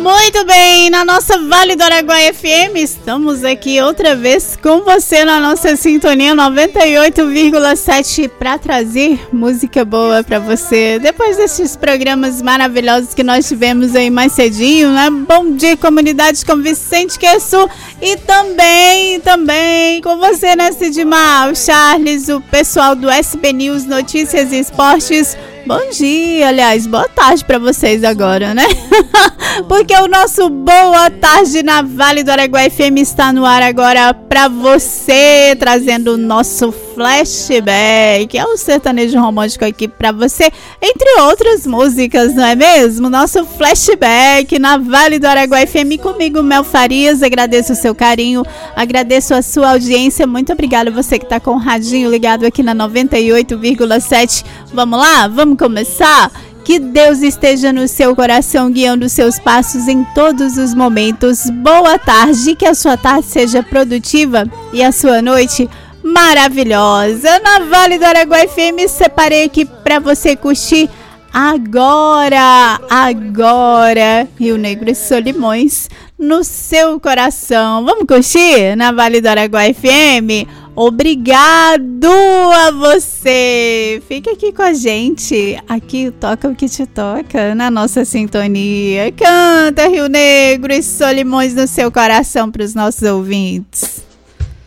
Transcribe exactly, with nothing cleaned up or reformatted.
Muito bem, na nossa Vale do Araguaia F M, estamos aqui outra vez com você na nossa sintonia noventa e oito vírgula sete para trazer música boa para você. Depois desses programas maravilhosos que nós tivemos aí mais cedinho, né? Bom dia, comunidade com Vicente Queçu e também, também com você, né, Sidmar, o Charles, o pessoal do S B News Notícias e Esportes. Bom dia, aliás, boa tarde para vocês agora, né? Porque o nosso Boa Tarde na Vale do Araguaia F M está no ar agora para você, trazendo o nosso flashback, é o sertanejo romântico aqui para você, entre outras músicas, não é mesmo? Nosso flashback na Vale do Araguaia F M comigo, Mel Farias. Agradeço o seu carinho, agradeço a sua audiência, muito obrigada você que está com o radinho ligado aqui na noventa e oito vírgula sete. Vamos lá? Vamos começar? Que Deus esteja no seu coração, guiando os seus passos em todos os momentos. Boa tarde, que a sua tarde seja produtiva e a sua noite maravilhosa. Na Vale do Araguaia F M, separei aqui para você curtir agora, agora, Rio Negro e Solimões no seu coração. Vamos curtir na Vale do Araguaia F M? Obrigado a você. Fica aqui com a gente. Aqui toca o que te toca na nossa sintonia. Canta Rio Negro e Solimões no seu coração para os nossos ouvintes.